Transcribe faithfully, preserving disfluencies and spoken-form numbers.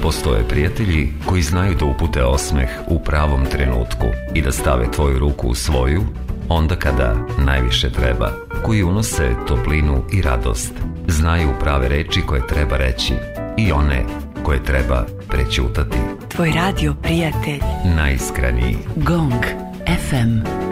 Postoje prijatelji koji znaju da upute osmeh u pravom trenutku i da stave tvoju ruku u svoju onda kada najviše treba, koji unose toplinu i radost. Znaju prave reči koje treba reći i one koje treba prećutati. Tvoj radio prijatelj. Najiskreniji. Gong ef em.